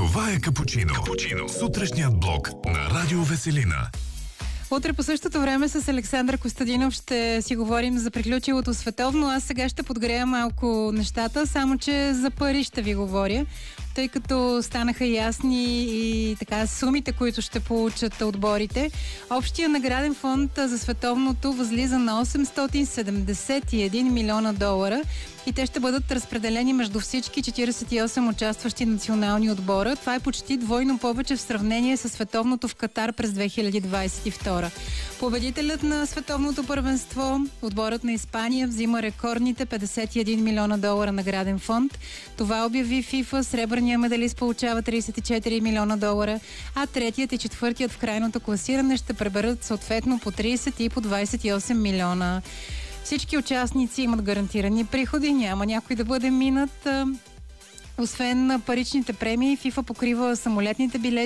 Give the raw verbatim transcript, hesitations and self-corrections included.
Това е Капучино. Капучино. Сутрешният блок на Радио Веселина. Утре по същото време с Александър Костадинов ще си говорим за приключилото световно. Аз сега ще подгрея малко нещата, само че за пари ще ви говоря, тъй като станаха ясни и така сумите, които ще получат отборите. Общия награден фонд за световното възлиза на осемстотин седемдесет и един милиона долара и те ще бъдат разпределени между всички четиридесет и осем участващи национални отбора. Това е почти двойно повече в сравнение с световното в Катар през две хиляди двадесет и втора. Победителят на световното първенство, отборът на Испания, взима рекордните петдесет и един милиона долара награден фонд. Това обяви ФИФА. Сребърният медалист получава тридесет и четири милиона долара, а третият и четвъртият в крайното класиране ще преберат съответно по тридесет и по двадесет и осем милиона. Всички участници имат гарантирани приходи, няма някой да бъде минат. Освен паричните премии, ФИФА покрива самолетните билети